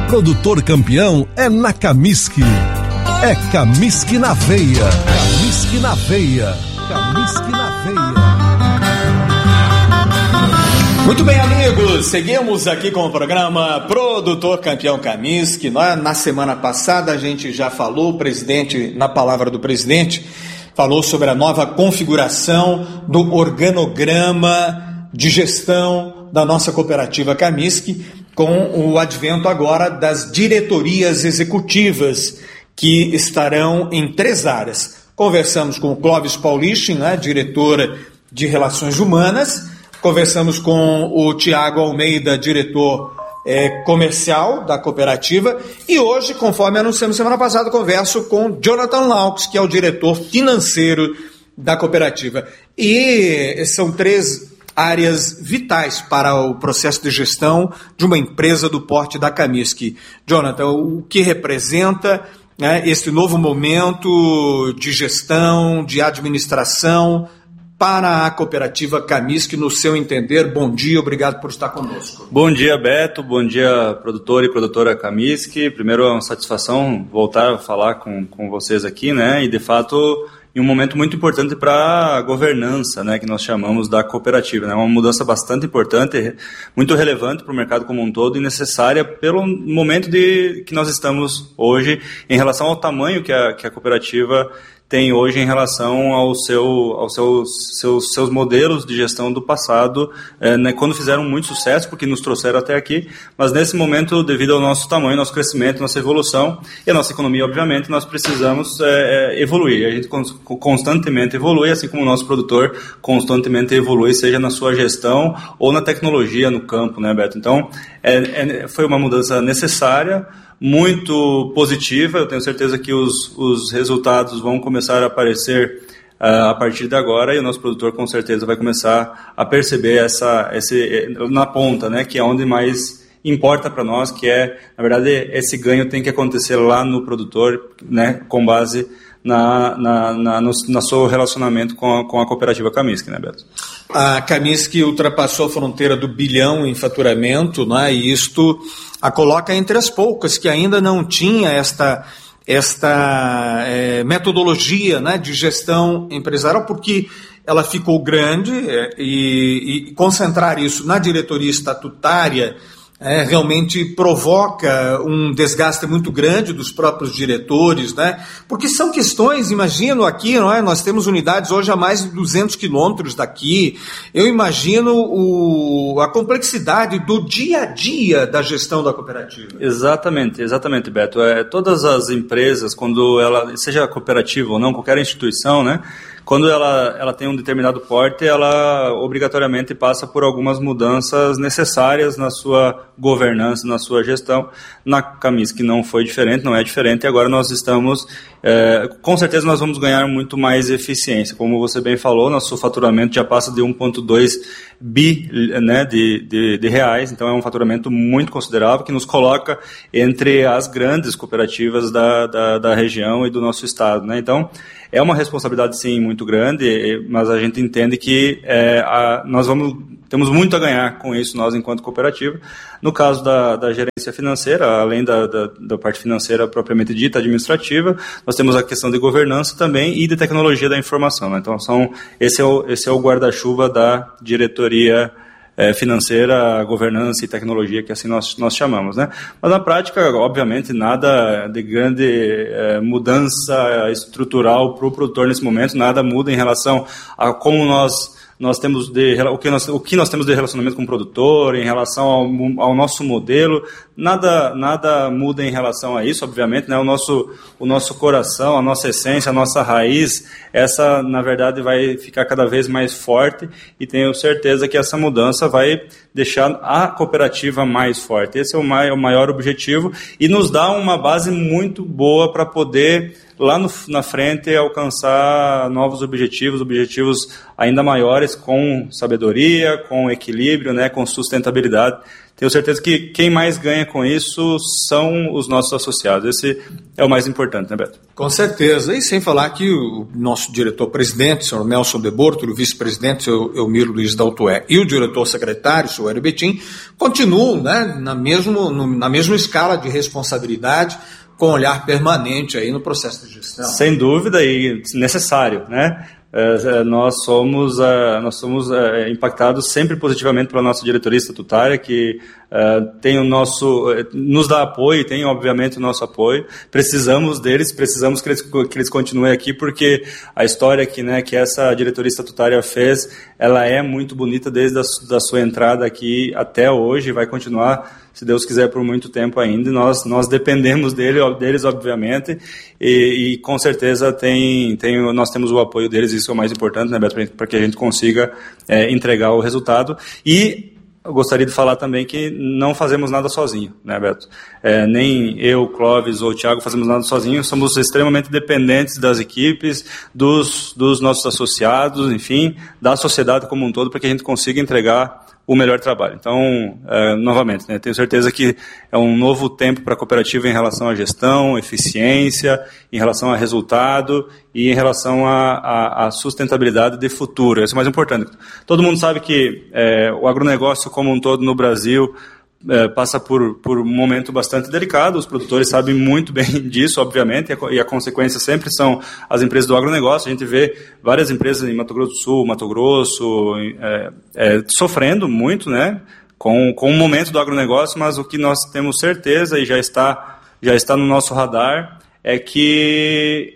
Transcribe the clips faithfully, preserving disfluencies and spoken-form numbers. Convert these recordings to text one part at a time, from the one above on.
Produtor campeão é na Camisque. É Camisque na veia. Camisque na veia. Camisque na veia. Muito bem, amigos, seguimos aqui com o programa Produtor Campeão Camisque. Na semana passada a gente já falou, o presidente, na palavra do presidente, falou sobre a nova configuração do organograma de gestão da nossa cooperativa Camisque, com o advento agora das diretorias executivas, que estarão em três áreas. Conversamos com o Clóvis Paulistin, né, diretor de Relações Humanas. Conversamos com o Tiago Almeida, diretor é, comercial da cooperativa. E hoje, conforme anunciamos semana passada, converso com Jonathan Laux, que é o diretor financeiro da cooperativa. E são três áreas vitais para o processo de gestão de uma empresa do porte da Camisque. Jonathan, o que representa, né, esse novo momento de gestão, de administração para a cooperativa Camisque, no seu entender? Bom dia, obrigado por estar conosco. Bom dia, Beto, bom dia, produtor e produtora Camisque. Primeiro, é uma satisfação voltar a falar com, com vocês aqui, né, e de fato, em um momento muito importante para a governança, né, que nós chamamos da cooperativa, né, uma mudança bastante importante, muito relevante para o mercado como um todo e necessária pelo momento de, que nós estamos hoje em relação ao tamanho que a, que a cooperativa tem hoje em relação ao seu, aos seus, seus, seus modelos de gestão do passado, é, né, quando fizeram muito sucesso, porque nos trouxeram até aqui, mas nesse momento, devido ao nosso tamanho, nosso crescimento, nossa evolução e a nossa economia, obviamente, nós precisamos é, é, evoluir. A gente constantemente evolui, assim como o nosso produtor constantemente evolui, seja na sua gestão ou na tecnologia no campo, né, Beto? Então, é, é, foi uma mudança necessária, muito positiva. Eu tenho certeza que os, os resultados vão começar a aparecer uh, a partir de agora, e o nosso produtor com certeza vai começar a perceber essa, esse, na ponta, né, que é onde mais importa para nós, que é, na verdade, esse ganho tem que acontecer lá no produtor, né, com base na, na, na, no, no seu relacionamento com a, com a cooperativa Camisque, né, Beto? A Camisque ultrapassou a fronteira do bilhão em faturamento, né, e isto a coloca entre as poucas que ainda não tinha esta, esta é, metodologia, né, de gestão empresarial, porque ela ficou grande, é, e, e concentrar isso na diretoria estatutária É, realmente provoca um desgaste muito grande dos próprios diretores, né? Porque são questões, imagino aqui, não é? Nós temos unidades hoje a mais de duzentos quilômetros daqui. Eu imagino o, a complexidade do dia a dia da gestão da cooperativa. Exatamente, exatamente, Beto. É, todas as empresas, quando ela, seja cooperativa ou não, qualquer instituição, né? Quando ela, ela tem um determinado porte, ela obrigatoriamente passa por algumas mudanças necessárias na sua governança, na sua gestão. Na Camisque não foi diferente, não é diferente, e agora nós estamos, é, com certeza nós vamos ganhar muito mais eficiência. Como você bem falou, nosso faturamento já passa de um vírgula dois bi, né, de, de, de reais, então é um faturamento muito considerável que nos coloca entre as grandes cooperativas da, da, da região e do nosso estado, né? Então, é uma responsabilidade, sim, muito grande, mas a gente entende que é, a, nós vamos, temos muito a ganhar com isso, nós, enquanto cooperativa. No caso da, da gerência financeira, além da, da, da parte financeira propriamente dita, administrativa, nós temos a questão de governança também e de tecnologia da informação, né? Então, são, esse é o, esse é o guarda-chuva da diretoria É, financeira, governança e tecnologia, que assim nós, nós chamamos, né? Mas na prática, obviamente, nada de grande é, mudança estrutural para o produtor nesse momento, nada muda em relação a como nós, nós temos de, o, que nós, o que nós temos de relacionamento com o produtor, em relação ao, ao nosso modelo, nada, nada muda em relação a isso, obviamente, né? O nosso, o nosso coração, a nossa essência, a nossa raiz, essa, na verdade, vai ficar cada vez mais forte, e tenho certeza que essa mudança vai deixar a cooperativa mais forte. Esse é o maior, o maior objetivo, e nos dá uma base muito boa para poder, lá no, na frente, alcançar novos objetivos, objetivos ainda maiores, com sabedoria, com equilíbrio, né, com sustentabilidade. tenho certeza que quem mais ganha com isso são os nossos associados. Esse é o mais importante, né, Beto? Com certeza, e sem falar que o nosso diretor-presidente, o senhor Nelson de Bortoli, o vice-presidente, o Elmiro Luiz Daltoé, e o diretor-secretário, o senhor Hélio Betim, continuam, né, na, mesmo, no, na mesma escala de responsabilidade, com olhar permanente aí no processo de gestão. Sem dúvida, e necessário, né? Uh, nós somos, uh, nós somos uh, impactados sempre positivamente pela nossa diretoria estatutária, que uh, tem o nosso, uh, nos dá apoio, tem obviamente o nosso apoio. Precisamos deles, precisamos que eles, que eles continuem aqui, porque a história que, né, que essa diretoria estatutária fez, ela é muito bonita desde a da sua entrada aqui até hoje, vai continuar, se Deus quiser, por muito tempo ainda, e nós, nós dependemos dele, deles, obviamente, e, e com certeza tem, tem, nós temos o apoio deles, isso é o mais importante, né, Beto, para que a gente consiga é, entregar o resultado. E eu gostaria de falar também que não fazemos nada sozinho, né, Beto? É, nem eu, Clóvis ou o Thiago fazemos nada sozinhos, somos extremamente dependentes das equipes, dos, dos nossos associados, enfim, da sociedade como um todo, para que a gente consiga entregar o melhor trabalho. Então, é, novamente, né, tenho certeza que é um novo tempo para a cooperativa em relação à gestão, eficiência, em relação a resultado e em relação à sustentabilidade de futuro. Isso é o mais importante. Todo mundo sabe que é, o agronegócio como um todo no Brasil É, passa por, por um momento bastante delicado, os produtores sabem muito bem disso, obviamente, e a, e a consequência sempre são as empresas do agronegócio. A gente vê várias empresas em Mato Grosso do Sul, Mato Grosso, é, é, sofrendo muito, né, com, com o momento do agronegócio, mas o que nós temos certeza e já está, já está no nosso radar é que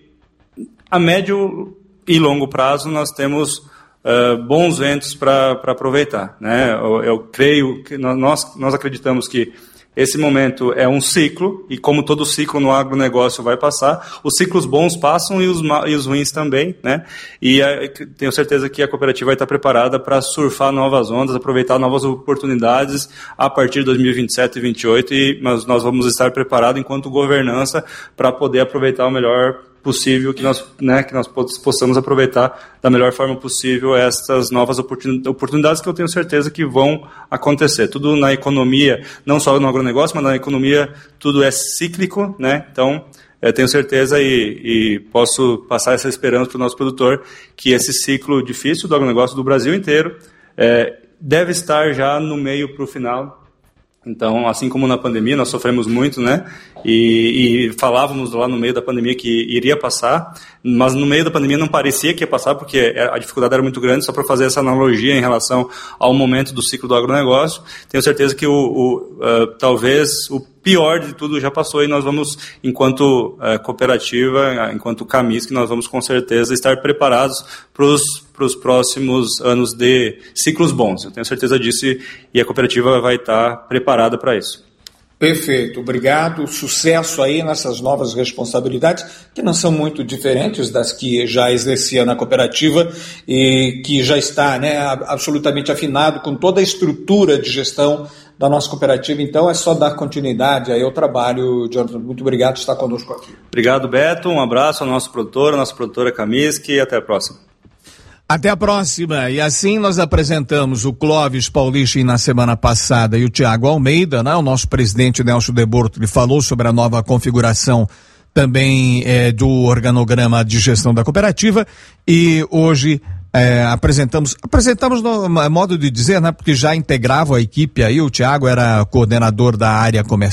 a médio e longo prazo nós temos Uh, bons ventos para aproveitar, né? Eu, eu creio que nós, nós acreditamos que esse momento é um ciclo, e como todo ciclo no agronegócio vai passar, os ciclos bons passam e os, e os ruins também, né? E a, tenho certeza que a cooperativa vai estar preparada para surfar novas ondas, aproveitar novas oportunidades a partir de dois mil e vinte e sete e dois mil e vinte e oito, e, mas nós vamos estar preparados enquanto governança para poder aproveitar o melhor possível, que nós, né, que nós possamos aproveitar da melhor forma possível essas novas oportunidades que eu tenho certeza que vão acontecer. Tudo na economia, não só no agronegócio, mas na economia tudo é cíclico, né? Então, eu tenho certeza e, e posso passar essa esperança para o nosso produtor que esse ciclo difícil do agronegócio do Brasil inteiro é, deve estar já no meio para o final. Então, assim como na pandemia, nós sofremos muito, né? E, e falávamos lá no meio da pandemia que iria passar, mas no meio da pandemia não parecia que ia passar, porque a dificuldade era muito grande, só para fazer essa analogia em relação ao momento do ciclo do agronegócio. Tenho certeza que o, o, uh, talvez o pior de tudo já passou e nós vamos, enquanto uh, cooperativa, enquanto Camisc, nós vamos com certeza estar preparados para os próximos anos de ciclos bons. Eu tenho certeza disso e a cooperativa vai estar preparada para isso. Perfeito, obrigado, sucesso aí nessas novas responsabilidades, que não são muito diferentes das que já exercia na cooperativa e que já está, né, absolutamente afinado com toda a estrutura de gestão da nossa cooperativa. Então é só dar continuidade aí ao trabalho. Jonathan, muito obrigado por estar conosco aqui. Obrigado, Beto, um abraço ao nosso produtor, à nossa produtora Camisc e até a próxima. Até a próxima. E assim nós apresentamos o Clóvis Paulista na semana passada e o Tiago Almeida, né? O nosso presidente Nelson de Bortoli falou sobre a nova configuração também é, do organograma de gestão da cooperativa e hoje é, apresentamos, apresentamos no modo de dizer, né? Porque já integrava a equipe aí, o Tiago era coordenador da área comercial.